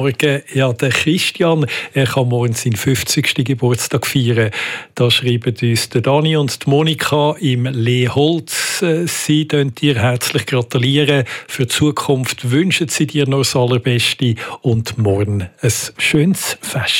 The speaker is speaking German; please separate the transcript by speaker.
Speaker 1: Morgen, ja, der Christian, er kann morgen seinen 50. Geburtstag feiern. Da schreiben uns der Dani und die Monika im Leholz. Sie dürfen dir herzlich gratulieren. Für die Zukunft wünschen sie dir noch das Allerbeste und morgen ein schönes Fest.